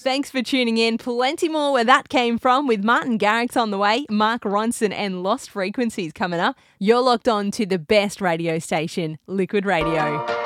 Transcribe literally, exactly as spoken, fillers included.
Thanks for tuning in. Plenty more where that came from with Martin Garrix on the way, Mark Ronson and Lost Frequencies coming up. You're locked on to the best radio station, Liquid Radio.